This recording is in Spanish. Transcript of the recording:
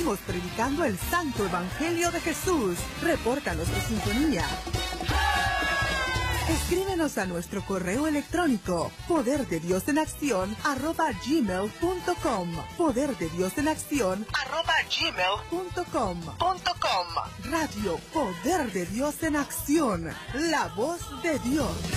seguimos predicando el santo evangelio de Jesús. Repórtanos tu sintonía. Escríbenos a nuestro correo electrónico poderdediosenaccion@gmail.com. poderdediosenaccion@gmail.com. Radio Poder de Dios en Acción, la voz de Dios.